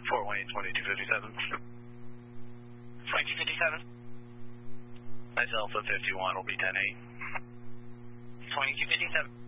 Fort Wayne, 2257. 2257. Nice Alpha 51 will be 10-8. 2257.